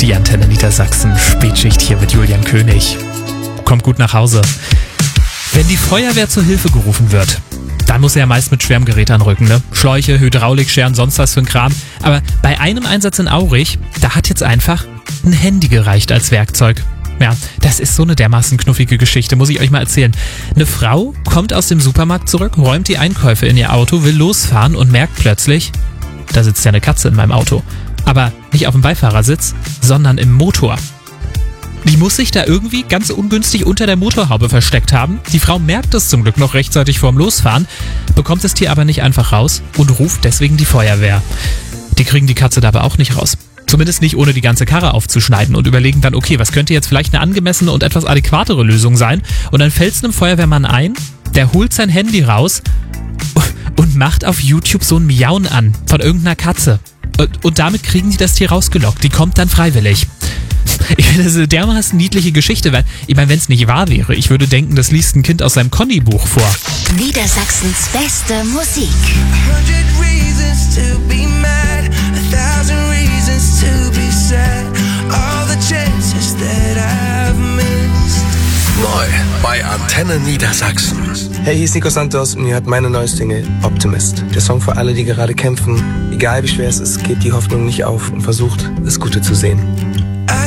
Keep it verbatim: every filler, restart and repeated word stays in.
Die Antenne Niedersachsen, Spätschicht hier mit Julian König. Kommt gut nach Hause. Wenn die Feuerwehr zur Hilfe gerufen wird, dann muss er ja meist mit schwerem Gerät anrücken, ne? Schläuche, Hydraulikscheren, sonst was für ein Kram. Aber bei einem Einsatz in Aurich, da hat jetzt einfach ein Handy gereicht als Werkzeug. Ja, das ist so eine dermaßen knuffige Geschichte, muss ich euch mal erzählen. Eine Frau kommt aus dem Supermarkt zurück, räumt die Einkäufe in ihr Auto, will losfahren und merkt plötzlich, da sitzt ja eine Katze in meinem Auto. Aber nicht auf dem Beifahrersitz, sondern im Motor. Die muss sich da irgendwie ganz ungünstig unter der Motorhaube versteckt haben. Die Frau merkt es zum Glück noch rechtzeitig vorm Losfahren, bekommt das Tier aber nicht einfach raus und ruft deswegen die Feuerwehr. Die kriegen die Katze da aber auch nicht raus. Zumindest nicht, ohne die ganze Karre aufzuschneiden und überlegen dann, okay, was könnte jetzt vielleicht eine angemessene und etwas adäquatere Lösung sein? Und dann fällt es einem Feuerwehrmann ein, der holt sein Handy raus und macht auf YouTube so ein Miauen an von irgendeiner Katze. Und, und damit kriegen die das Tier rausgelockt. Die kommt dann freiwillig. Ich finde, das ist eine dermaßen niedliche Geschichte, weil, ich meine, wenn es nicht wahr wäre, ich würde denken, das liest ein Kind aus seinem Conny-Buch vor. Niedersachsens beste Musik. Neu bei Antenne Niedersachsen. Hey, hier ist Nico Santos und ihr hört meine neue Single Optimist. Der Song für alle, die gerade kämpfen. Egal wie schwer es ist, gebt die Hoffnung nicht auf und versucht, das Gute zu sehen.